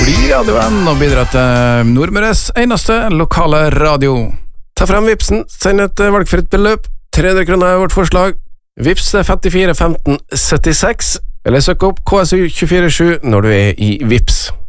bli radioen og bidra til Nordmøres eneste lokale radio. Ta frem Vipsen, send et valgfritt beløp. 300 kroner er vårt forslag. Vips 54 15 76, eller søk opp KSU 247 når du er i Vips.